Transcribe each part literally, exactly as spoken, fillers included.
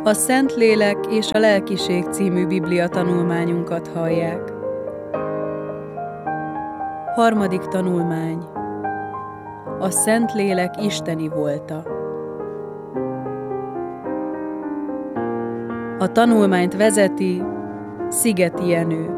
A Szentlélek és a Lelkiség című Biblia tanulmányunkat hallják. Harmadik tanulmány. A Szentlélek isteni volta. A tanulmányt vezeti Szigeti Jenő.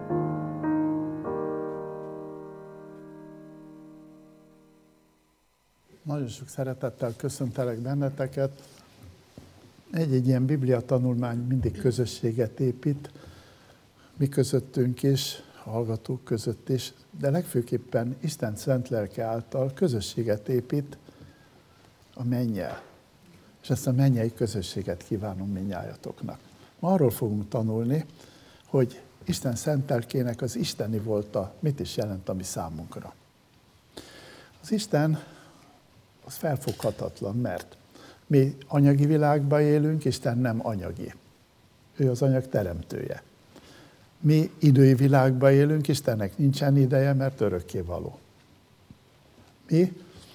Nagyon sok szeretettel köszöntelek benneteket. Egy-egy ilyen Biblia tanulmány mindig közösséget épít, mi közöttünk is, a hallgatók között is, de legfőképpen Isten szent lelke által közösséget épít a mennyel. És ezt a mennyei közösséget kívánom mindnyájatoknak. Ma arról fogunk tanulni, hogy Isten szent lelkének az isteni volta mit is jelent a mi számunkra. Az Isten az felfoghatatlan, mert mi anyagi világban élünk, Isten nem anyagi. Ő az anyag teremtője. Mi idői világban élünk, Istennek nincsen ideje, mert örökkévaló. Mi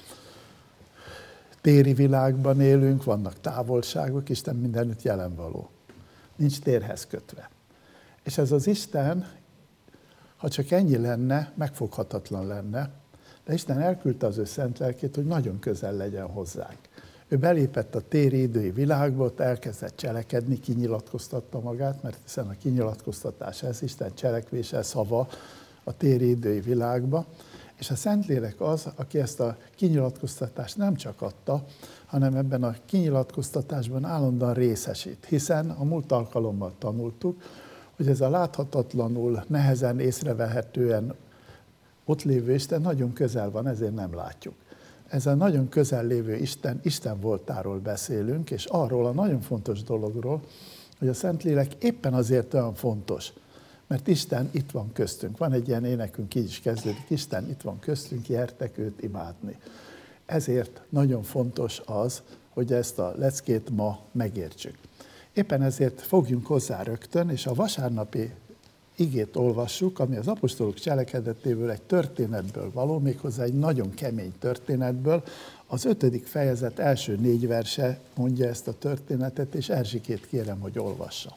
téri világban élünk, vannak távolságok, Isten mindenütt jelenvaló. Nincs térhez kötve. És ez az Isten, ha csak ennyi lenne, megfoghatatlan lenne, de Isten elküldte az ő szent lelkét, hogy nagyon közel legyen hozzánk. Ő belépett a téri idői világba, ott elkezdett cselekedni, kinyilatkoztatta magát, mert hiszen a kinyilatkoztatás ez, Isten cselekvése, szava a téri idői világba. És a Szentlélek az, aki ezt a kinyilatkoztatást nem csak adta, hanem ebben a kinyilatkoztatásban állandóan részesít. Hiszen a múlt alkalommal tanultuk, hogy ez a láthatatlanul, nehezen észrevehetően ott lévő Isten nagyon közel van, ezért nem látjuk. Ez a nagyon közel lévő Isten, Isten voltáról beszélünk, és arról a nagyon fontos dologról, hogy a Szentlélek éppen azért olyan fontos, mert Isten itt van köztünk. Van egy ilyen énekünk, így is kezdődik, Isten itt van köztünk, gyertek őt imádni. Ezért nagyon fontos az, hogy ezt a leckét ma megértsük. Éppen ezért fogjunk hozzá rögtön, és a vasárnapi igét olvassuk, ami az apostolok cselekedetéből egy történetből való, méghozzá egy nagyon kemény történetből. Az ötödik fejezet első négy verse mondja ezt a történetet, és Erzsikét kérem, hogy olvassa.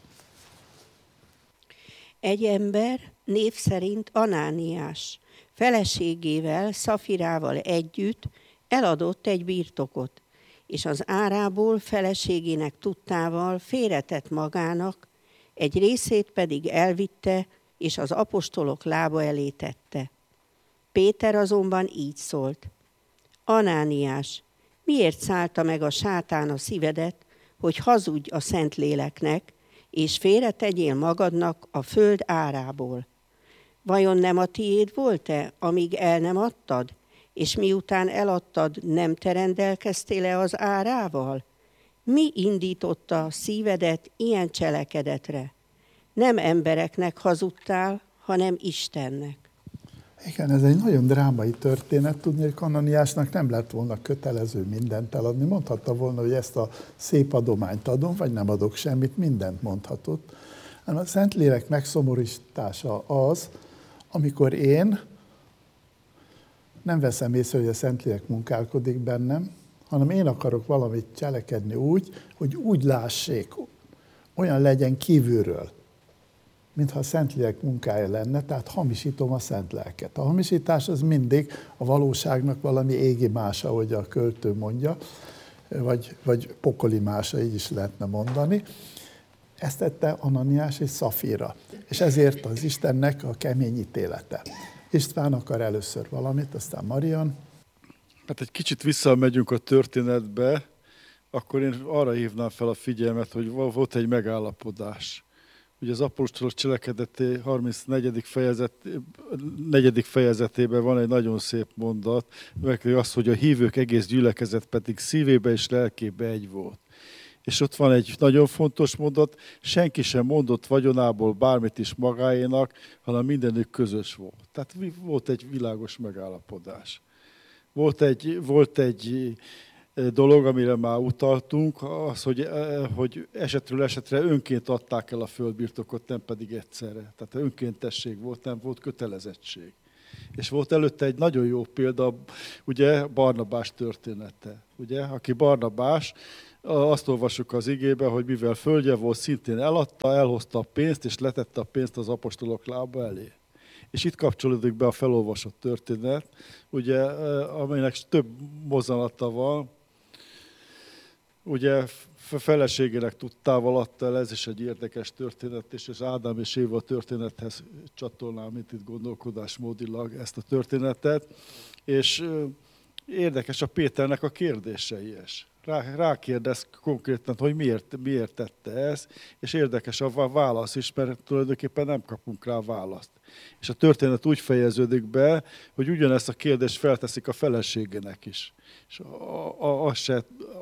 Egy ember név szerint Anániás feleségével, Szafirával együtt eladott egy birtokot, és az árából feleségének tudtával félretett magának, egy részét pedig elvitte, és az apostolok lába elé tette. Péter azonban így szólt: Anániás, miért szállta meg a sátán a szívedet, hogy hazudj a Szentléleknek, és félretegyél magadnak a föld árából? Vajon nem a tiéd volt-e, amíg el nem adtad, és miután eladtad, nem te rendelkeztél-e az árával? Mi indította a szívedet ilyen cselekedetre? Nem embereknek hazudtál, hanem Istennek. Igen, ez egy nagyon drámai történet. Tudni, hogy Ananiásnak nem lett volna kötelező mindent eladni. Mondhatta volna, hogy ezt a szép adományt adom, vagy nem adok semmit, mindent mondhatott. A Szentlélek megszomorítása az, amikor én nem veszem észre, hogy a Szentlélek munkálkodik bennem, hanem én akarok valamit cselekedni úgy, hogy úgy lássék, olyan legyen kívülről, mintha a Szentlélek munkája lenne, tehát hamisítom a szent lelket. A hamisítás az mindig a valóságnak valami égi mása, ahogy a költő mondja, vagy, vagy pokoli mása, így is lehetne mondani. Ezt tette Ananiás és Szafira, és ezért az Istennek a kemény ítélete. István akar először valamit, aztán Marian. Hát egy kicsit visszamegyünk a történetbe, akkor én arra hívnám fel a figyelmet, hogy volt egy megállapodás. Ugye az apostolok cselekedeté harmincnegyedik fejezet, negyedik fejezetében van egy nagyon szép mondat, meg az, hogy a hívők egész gyülekezet pedig szívébe és lelkébe egy volt. És ott van egy nagyon fontos mondat, senki sem mondott vagyonából bármit is magáénak, hanem mindenük közös volt. Tehát volt egy világos megállapodás. Volt egy, volt egy dolog, amire már utaltunk, az, hogy, hogy esetről esetre önként adták el a földbirtokot, nem pedig egyszerre. Tehát önkéntesség volt, nem volt kötelezettség. És volt előtte egy nagyon jó példa, ugye Barnabás története, ugye, aki Barnabás, azt olvassuk az igébe, hogy mivel földje volt, szintén eladta, elhozta a pénzt, és letette a pénzt az apostolok lába elé. És itt kapcsolódik be a felolvasott történet, ugye, amelynek több mozzanata van. Ugye feleségének tudtával adta el, ez is egy érdekes történet, és az Ádám és Éva történethez csatolnám itt, itt gondolkodásmódilag ezt a történetet. És érdekes a Péternek a kérdései is. Rá, rákérdez konkrétan, hogy miért, miért tette ezt, és érdekes a válasz is, mert tulajdonképpen nem kapunk rá választ. És a történet úgy fejeződik be, hogy ugyanezt a kérdést felteszik a feleségének is, és az se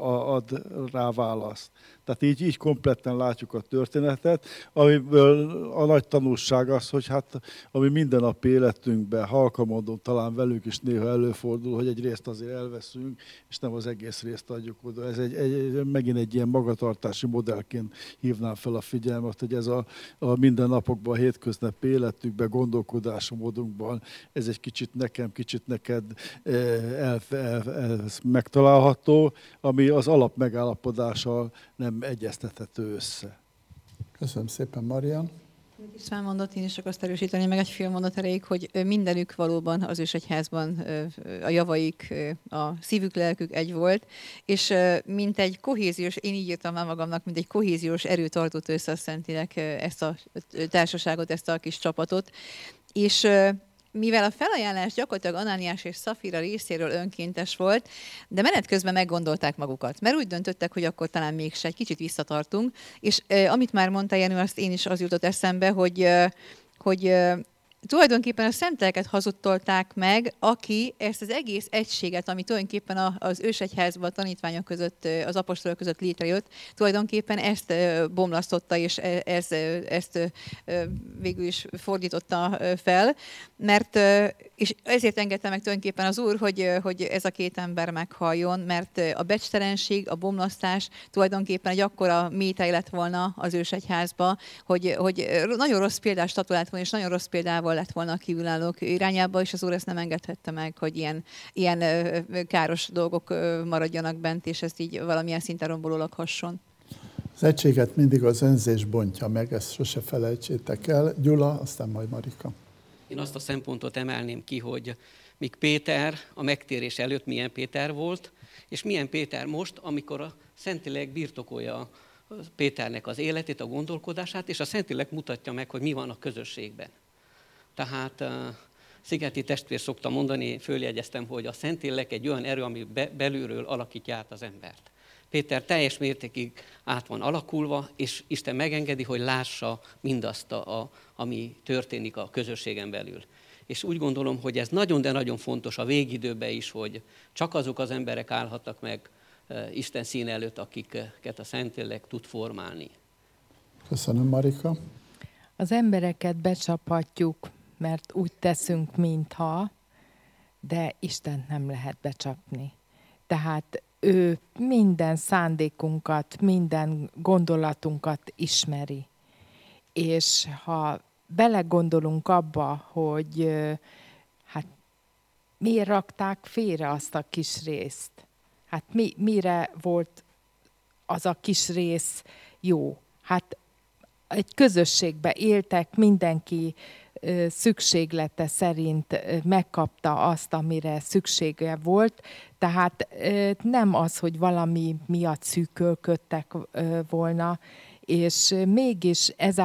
ad rá választ. Tehát így, így kompletten látjuk a történetet, amiből a nagy tanulság az, hogy hát ami mindennapi életünkben, halkan mondom, talán velünk is néha előfordul, hogy egy részt azért elveszünk, és nem az egész részt adjuk oda. Ez egy, egy, megint egy ilyen magatartási modellként hívnám fel a figyelmet, hogy ez a, a mindennapokban, a hétköznapi életünkben, gondolkodásmódunkban, ez egy kicsit nekem, kicsit neked el, el, el, megtalálható, ami az alap megállapodással nem egyeztethető össze. Köszönöm szépen, Marian. István mondott, én is csak azt erősíteni meg egy fél mondat erejéig, hogy mindenük valóban az ősegyházban a javaik, a szívük, lelkük egy volt, és mint egy kohéziós, én így írtam már magamnak, mint egy kohéziós erő tartott össze a Szentlélek ezt a társaságot, ezt a kis csapatot, és mivel a felajánlás gyakorlatilag Anániás és Szafira részéről önkéntes volt, de menet közben meggondolták magukat, mert úgy döntöttek, hogy akkor talán mégse egy kicsit visszatartunk, és eh, amit már mondta Jenő, azt én is az jutott eszembe, hogy, eh, hogy eh, tulajdonképpen a szenteleket hazudtolták meg, aki ezt az egész egységet, ami tulajdonképpen az ősegyházban a tanítványok között, az apostolok között létrejött, tulajdonképpen ezt bomlasztotta, és ez, ezt végül is fordította fel, mert, és ezért engedte meg tulajdonképpen az Úr, hogy, hogy ez a két ember meghalljon, mert a becsttelenség, a bomlasztás tulajdonképpen egy akkora métej lett volna az ősegyházba, hogy, hogy nagyon rossz példás statuált volna, és nagyon rossz példával lett volna a kívülállók irányába, és az Úr ezt nem engedhette meg, hogy ilyen, ilyen káros dolgok maradjanak bent, és ezt így valamilyen szinten romboló lakhasson. Az egységet mindig az önzés bontja meg, ezt sose felejtsétek el. Gyula, aztán majd Marika. Én azt a szempontot emelném ki, hogy míg Péter a megtérés előtt milyen Péter volt, és milyen Péter most, amikor a Szentlélek birtokolja Péternek az életét, a gondolkodását, és a Szentlélek mutatja meg, hogy mi van a közösségben. Tehát uh, Szigeti testvér szokta mondani, följegyeztem, hogy a Szentlélek egy olyan erő, ami be, belülről alakítja át az embert. Péter teljes mértékig át van alakulva, és Isten megengedi, hogy lássa mindazt, a, a, ami történik a közösségen belül. És úgy gondolom, hogy ez nagyon, de nagyon fontos a végidőben is, hogy csak azok az emberek állhatnak meg uh, Isten színe előtt, akiket a Szentlélek tud formálni. Köszönöm, Marika. Az embereket becsaphatjuk, mert úgy teszünk, mintha, de Istent nem lehet becsapni. Tehát ő minden szándékunkat, minden gondolatunkat ismeri. És ha belegondolunk abba, hogy hát miért rakták félre azt a kis részt? Hát mi, mire volt az a kis rész jó? Hát egy közösségbe éltek, mindenki szükséglete szerint megkapta azt, amire szüksége volt. Tehát nem az, hogy valami miatt szűkölködtek volna, és mégis ez